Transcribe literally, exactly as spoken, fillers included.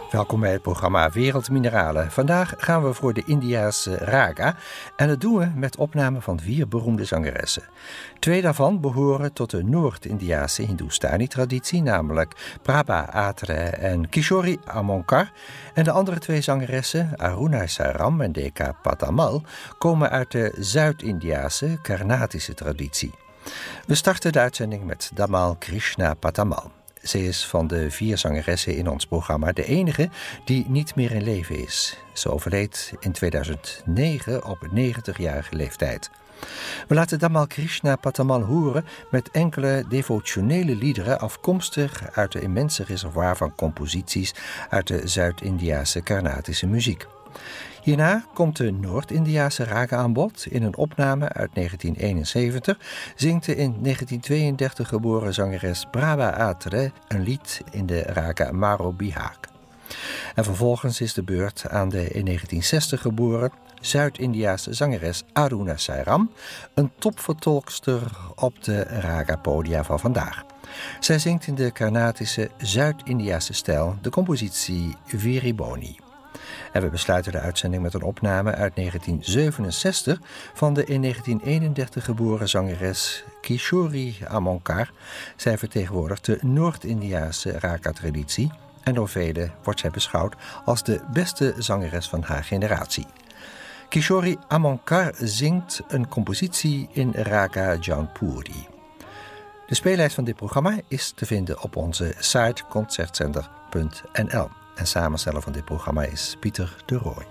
Welkom bij het programma Wereldmineralen. Vandaag gaan we voor de Indiase raga en dat doen we met opname van vier beroemde zangeressen. Twee daarvan behoren tot de Noord-Indiase Hindustani-traditie, namelijk Prabha Atre en Kishori Amonkar. En de andere twee zangeressen, Aruna Saram en Dekha Patamal, komen uit de Zuid-Indiase Karnatische traditie. We starten de uitzending met Damal Krishna Patamal. Zij is van de vier zangeressen in ons programma de enige die niet meer in leven is. Ze overleed in tweeduizend negen op negentigjarige leeftijd. We laten Damal Krishna Patamal horen met enkele devotionele liederen afkomstig uit de immense reservoir van composities uit de Zuid-Indiase Karnatische muziek. Hierna komt de Noord-Indiase raga aan bod. In een opname uit negentien eenenzeventig zingt de in negentien tweeëndertig geboren zangeres Prabha Atre een lied in de raga Maro Bihag. En vervolgens is de beurt aan de in negentien zestig geboren Zuid-Indiase zangeres Aruna Saram, een topvertolkster op de raga-podia van vandaag. Zij zingt in de Karnatische Zuid-Indiase stijl de compositie Viriboni. En we besluiten de uitzending met een opname uit negentien zevenenzestig van de in negentien eenendertig geboren zangeres Kishori Amonkar. Zij vertegenwoordigt de Noord-Indiase raga-traditie en door velen wordt zij beschouwd als de beste zangeres van haar generatie. Kishori Amonkar zingt een compositie in raga Jaunpuri. De speellijst van dit programma is te vinden op onze site concertzender punt n l. En samensteller van dit programma is Pieter de Rooij.